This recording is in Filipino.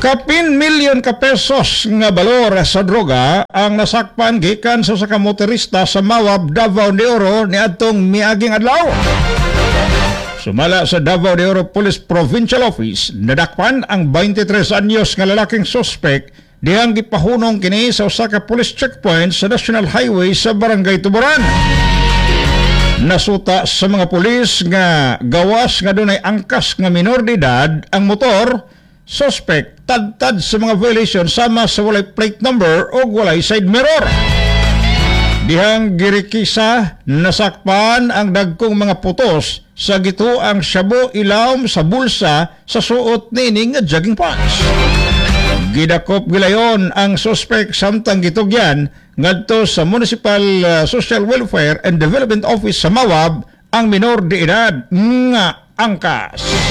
Kapin milyon ka pesos nga balor sa droga ang nasakpan gikan sa usa ka motorista sa Mawab, Davao de Oro niadtong miaging adlaw. Sumala sa Davao de Oro Police Provincial Office, nadakpan ang 23 anyos nga lalaking suspect dihang gipahunong kini sa usa ka police checkpoint sa National Highway sa Barangay Tuburan. Nasuta sa mga pulis nga gawas nga dunay angkas nga minor de edad ang motor. Suspect tad sa mga violation sama sa walay plate number o walay side mirror. Dihang girikisa, nasakpan ang dagkong mga putos sa gituang shabu ilawom sa bulsa sa suot nining nga jogging pants. Gidakop gilayon ang suspect samtang gitugyan ngadto sa Municipal Social Welfare and Development Office sa Mawab ang minor de edad nga angkas.